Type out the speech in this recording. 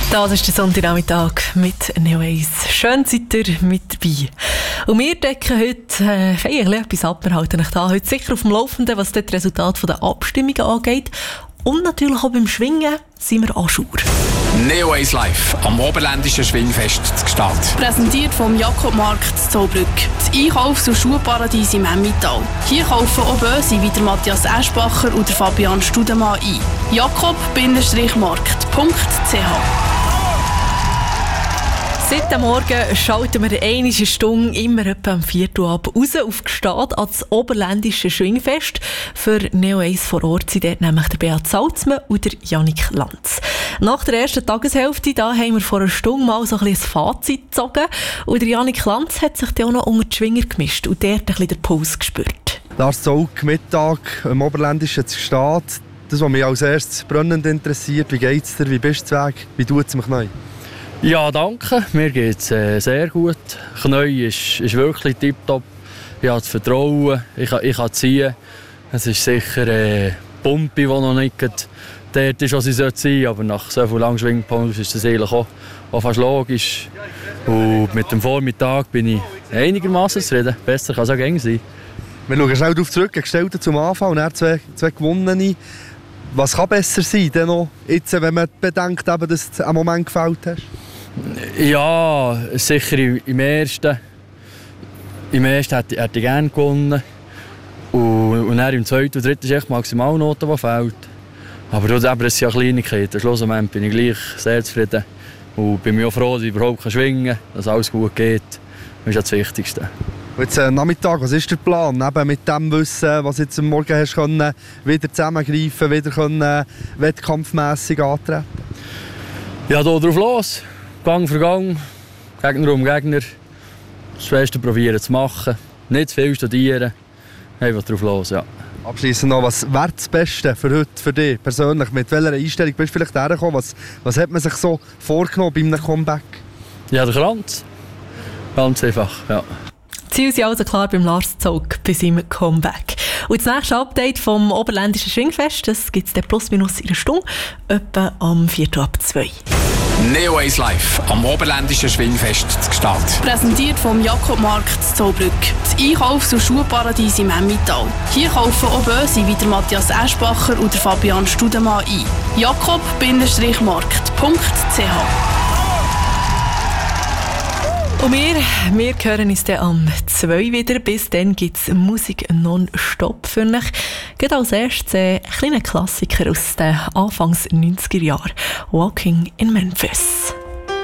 Das ist der Sonntagnachmittag mit Neo 1. Schön seid ihr mit dabei. Und wir decken heute feierlich etwas ab. Wir halten euch da heute sicher auf dem Laufenden, was das Resultat der Abstimmungen angeht. Und natürlich auch beim Schwingen sind wir à jour. Neo 1 Live am Oberländischen Schwingfest zu Gstaad. Präsentiert vom Jakobmarkt zu Zollbrück. Das Einkaufs- und Schuhparadies im Emmental. Hier kaufen auch Böse wie der Matthias Eschbacher und der Fabian Studemann ein. jakob-markt.ch. Seit dem Morgen schalten wir eine Stunde immer etwa am 4 Uhr ab raus auf Gstaad ans Oberländische Schwingfest. Für Neo 1 vor Ort sind dort nämlich der Beat Salzmann und der Jannik Lanz. Nach der ersten Tageshälfte da haben wir vor einer Stunde mal so ein Fazit gezogen. Und der Jannik Lanz hat sich dann auch noch unter die Schwinger gemischt und dort ein bisschen den Puls gespürt. Lars Zaugg, Mittag am Oberländischen zu Gstaad. Das, was mich als erstes brennend interessiert, wie geht es dir, wie bist du zu Weg, wie tut es mich neu? Ja, danke. Mir geht es sehr gut. Knie ist wirklich tipptopp. Ich habe das Vertrauen, ich kann ziehen. Es ist sicher Pumpe, die noch nicht dort ist, was sie sein sollte. Aber nach so viel langen Schwingpause ist das eigentlich auch fast logisch. Und mit dem Vormittag bin ich einigermaßen zufrieden. Besser kann es auch gerne sein. Wir schauen schnell darauf zurück, gestellt zum Anfang und dann zwei gewonnene. Was kann besser sein, denn noch jetzt, wenn man bedenkt, dass du einen Moment gefällt hast? Ja, sicher im ersten. Im ersten hätte ich gerne gewonnen. Und dann im zweiten und dritten ist echt Maximalnote, die fehlt. Aber es sind ja Kleinigkeiten. Schlussendlich bin ich gleich sehr zufrieden. Und bin mir auch froh, dass ich überhaupt schwingen kann, dass alles gut geht. Das ist ja das Wichtigste. Und jetzt Nachmittag, was ist der Plan? Neben mit dem Wissen, was du jetzt am Morgen hast können, wieder zusammengreifen, wieder wettkampfmässig antreten? Ja, hier drauf los. Gang für Gang, Gegner um Gegner. Das Beste probieren zu machen. Nicht zu viel studieren. Einfach drauf los, ja. Abschliessend noch, was wäre das Beste für heute, für dich persönlich? Mit welcher Einstellung bist du vielleicht hergekommen? Was hat man sich so vorgenommen bei einem Comeback? Ja, der Kranz. Ganz einfach, ja. Die Ziele sind also klar beim Lars Zaugg bei seinem Comeback. Und das nächste Update vom Oberländischen Schwingfest, das gibt es dann plus minus in einer Stunde, etwa am 4:02. Neo 1 Live am Oberländischen Schwingfest zu Gstaad. Präsentiert vom Jakobmarkt zu Zollbrück. Das Einkaufs- und Schuhparadies im Emmental. Hier kaufen auch Böse wie der Matthias Eschbacher und der Fabian Studemann ein. jakob-markt.ch. Und wir hören uns dann am 2 wieder. Bis dann gibt es Musik non-stop für euch. Geht als erstes ein kleiner Klassiker aus den Anfangs 90er Jahren. Walking in Memphis.